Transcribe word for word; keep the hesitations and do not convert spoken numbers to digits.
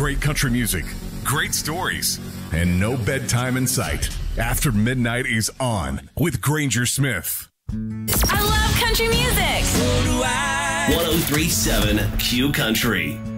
Great country music, great stories, and no bedtime in sight. After Midnight is on with Granger Smith. I love country music. So do I. one oh three point seven Q Country.